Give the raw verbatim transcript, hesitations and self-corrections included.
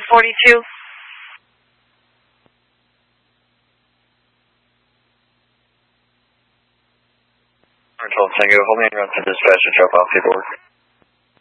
forty-two. twelve Tango, hold me in route to dispatch to drop off paperwork.